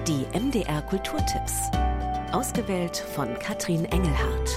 Die MDR Kulturtipps. Ausgewählt von Katrin Engelhardt.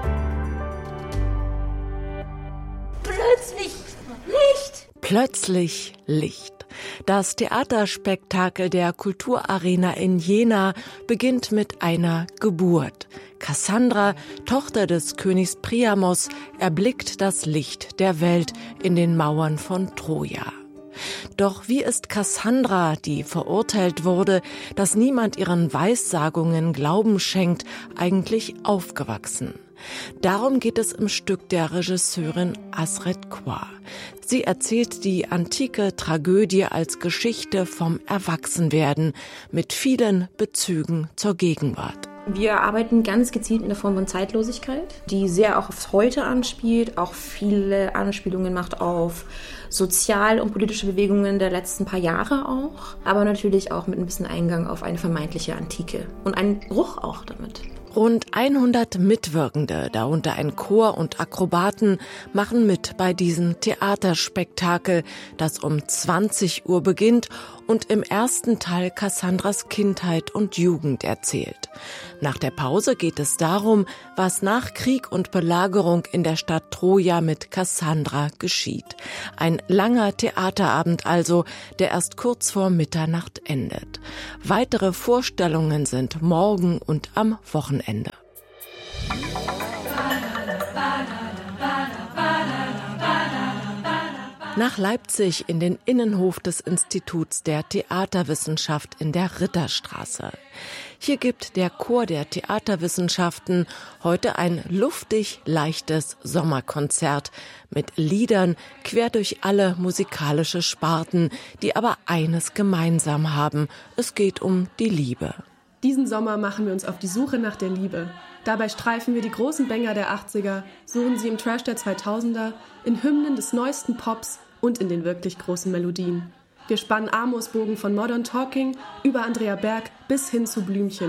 Plötzlich Licht! Plötzlich Licht. Das Theaterspektakel der Kulturarena in Jena beginnt mit einer Geburt. Kassandra, Tochter des Königs Priamos, erblickt das Licht der Welt in den Mauern von Troja. Doch wie ist Kassandra, die verurteilt wurde, dass niemand ihren Weissagungen Glauben schenkt, eigentlich aufgewachsen? Darum geht es im Stück der Regisseurin Asred Kouar. Sie erzählt die antike Tragödie als Geschichte vom Erwachsenwerden mit vielen Bezügen zur Gegenwart. Wir arbeiten ganz gezielt in der Form von Zeitlosigkeit, die sehr auch aufs Heute anspielt, auch viele Anspielungen macht auf sozial- und politische Bewegungen der letzten paar Jahre auch, aber natürlich auch mit ein bisschen Eingang auf eine vermeintliche Antike und einen Bruch auch damit. Rund 100 Mitwirkende, darunter ein Chor und Akrobaten, machen mit bei diesem Theaterspektakel, das um 20 Uhr beginnt und im ersten Teil Kassandras Kindheit und Jugend erzählt. Nach der Pause geht es darum, was nach Krieg und Belagerung in der Stadt Troja mit Kassandra geschieht. Ein langer Theaterabend also, der erst kurz vor Mitternacht endet. Weitere Vorstellungen sind morgen und am Wochenende. Nach Leipzig in den Innenhof des Instituts der Theaterwissenschaft in der Ritterstraße. Hier gibt der Chor der Theaterwissenschaften heute ein luftig leichtes Sommerkonzert mit Liedern quer durch alle musikalische Sparten, die aber eines gemeinsam haben: Es geht um die Liebe. Diesen Sommer machen wir uns auf die Suche nach der Liebe. Dabei streifen wir die großen Banger der 80er, suchen sie im Trash der 2000er, in Hymnen des neuesten Pops und in den wirklich großen Melodien. Wir spannen Amos Bogen von Modern Talking über Andrea Berg bis hin zu Blümchen.